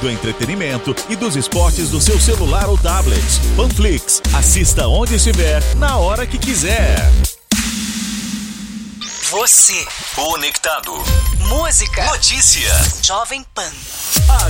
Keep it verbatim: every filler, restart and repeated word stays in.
do entretenimento e dos esportes do seu celular ou tablet. Panflix. Assista onde estiver, na hora que quiser. Você. Conectado. Música. Notícia. Jovem Pan. A